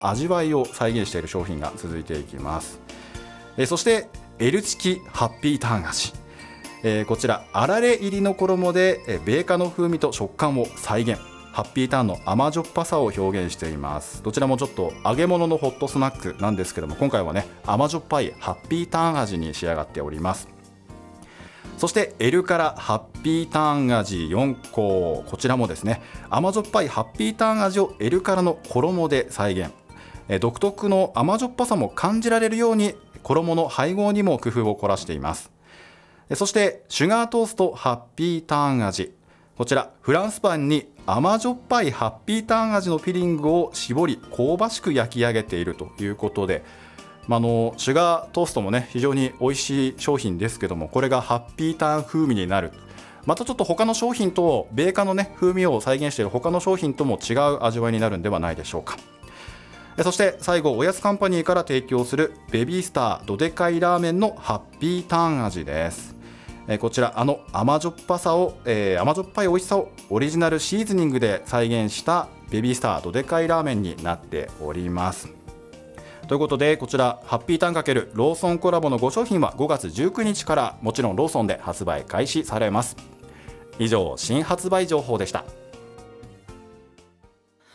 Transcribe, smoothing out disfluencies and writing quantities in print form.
味わいを再現している商品が続いていきます。そして L チキハッピーターン味、こちらあられ入りの衣で米菓の風味と食感を再現、ハッピーターンの甘じょっぱさを表現しています。どちらもちょっと揚げ物のホットスナックなんですけども、今回はね甘じょっぱいハッピーターン味に仕上がっております。そして L からハッピーターン味4個、こちらもですね甘じょっぱいハッピーターン味を L からの衣で再現、独特の甘じょっぱさも感じられるように衣の配合にも工夫を凝らしています。そしてシュガートーストハッピーターン味、こちらフランスパンに甘じょっぱいハッピーターン味のフィリングを絞り香ばしく焼き上げているということで、シュガートーストもね非常に美味しい商品ですけども、これがハッピーターン風味になる、またちょっと他の商品と米菓のね風味を再現している他の商品とも違う味わいになるんではないでしょうか。そして最後、おやつカンパニーから提供するベビースターどでかいラーメンのハッピーターン味です。こちら甘じょっぱい美味しさをオリジナルシーズニングで再現したベビースターどでかいラーメンになっております。ということで、こちらハッピーターン×ローソンコラボの5商品は5月19日からもちろんローソンで発売開始されます。以上、新発売情報でした。